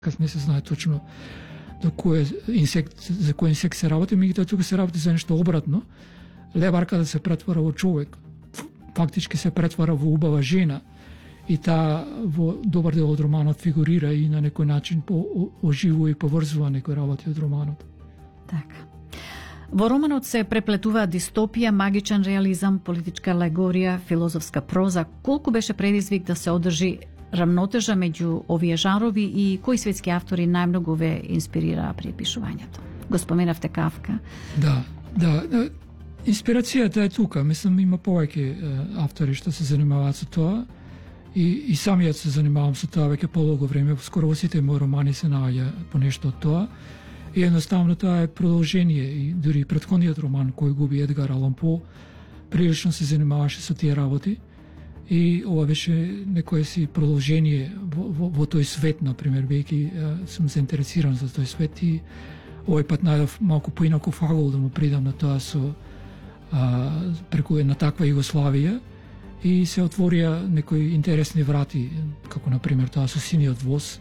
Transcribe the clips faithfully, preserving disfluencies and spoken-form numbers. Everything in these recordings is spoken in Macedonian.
Кад не се знае точно до кој инсект, за кој инсект се работи, меѓутоа тука се работи за нешто обратно. Лебарка да се претвара во човек, фактички се претвара во убава жена и таа во добар дел од романот фигурира и на некој начин по оживува и поврзува некои работи од романот. Така. Во романот се преплетуваат дистопија, магичен реализам, политичка алегорија, филозофска проза. Колку беше предизвик да се одржи рамнотежа меѓу овие жанрови и кои светски автори најмногу ве инспирираа при пишувањето? Го споменавте Кафка. Да, да. Инспирацијата е тука. Мислам, има повеќе автори што се занимаваат со тоа и, и самиот се занимавам со тоа веќе подолго време. Скоро во сите мои романи се наоѓа по нешто од тоа. И едноставно тоа е продолжение и дури претходниот роман кој губи Едгар Алан По прилично се занимаваше со тие работи. И ова беше некое си продолжение во, во, во тој свет, например, веќе сум заинтересиран за тој свет и овој пат најдов малку поинаков агол да му придам на тоа со а, преку една таква Југославија и се отворија некои интересни врати, како например тоа со Синиот воз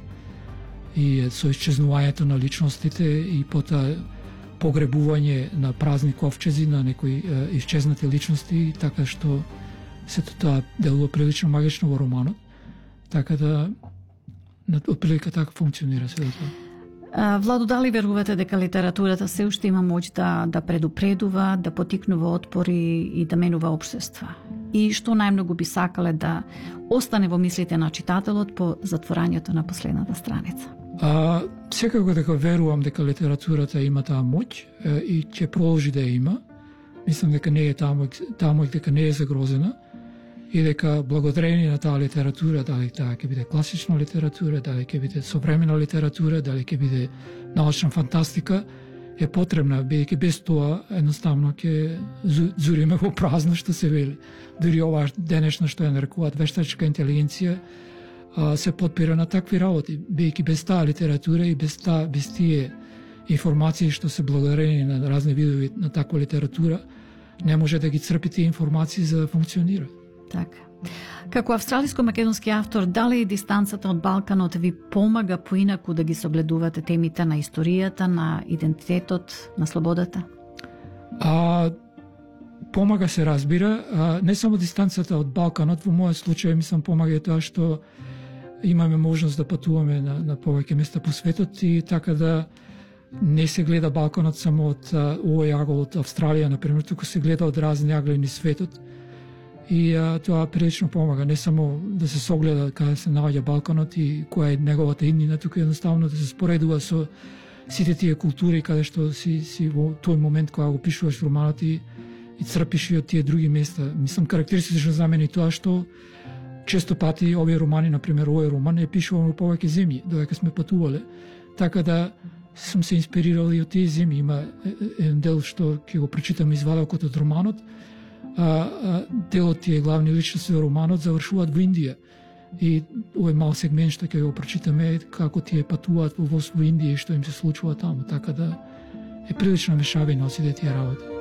и со исчезнувањето на личностите и потоа погребување на празни ковчези на некои е, исчезнати личности, така што сето тоа делува прилично магично во романот, така да отприлика така функционира се тоа. Владо, дали верувате дека литературата се уште има моќ да, да предупредува, да потикнува отпори и да менува општества? И што најмногу би сакале да остане во мислите на читателот по затворањето на последната страница? А, секако дека верувам дека литературата има таа моќ е, и ќе продолжи да ја има. Мислам дека не е таа моќ, таа моќ дека не е загрозена и дека благодарение на таа литература, дали таа ќе биде класична литература, дали ќе биде современа литература, дали ќе биде научна фантастика, е потребна, бидејќи без тоа едноставно ќе зуриме во празно, што се вели. Дури ова денешна што ја нарекуваат вештачка интелигенција се подпира на такви работи, бидејќи без таа литература и без таа без тие информации што се благодарение на разни видови на таква литература не може да ги црпите информации за да функционира. Така. Како австралиско-македонски автор, дали дистанцата од Балканот ви помага поинаку да ги согледувате темите на историјата, на идентитетот, на слободата? А, помага се разбира, а, не само дистанцата од Балканот, во мојот случај мислам помага и тоа што имаме можност да патуваме на, на повеќе места по светот и така да не се гледа Балканот само од овој агол од Австралија, например, туку се гледа од разни агли низ светот. И а, тоа прилично помага, не само да се согледа каде се наоѓа Балканот и која е неговата иднина, туку едноставно да се споредува со сите тие култури каде што си, си во тој момент кога го пишуваш романот и, и црпиш и од тие други места. Мислам, карактеристично за мене тоа што често пати овие романи, например, овој роман е пишуван во повеќе земји, додека сме патувале, така да сум се инспирирал и од тие земји. Има еден дел што ќе го прочитам извадокот од романот, а, а, дел од тие главни личности во романот завршуваат во Индија. И овој мал сегмент што ќе го прочитаме како тие патуваат во воз во Индија и што им се случува таму, така да е прилична мешавина од сите тие работи.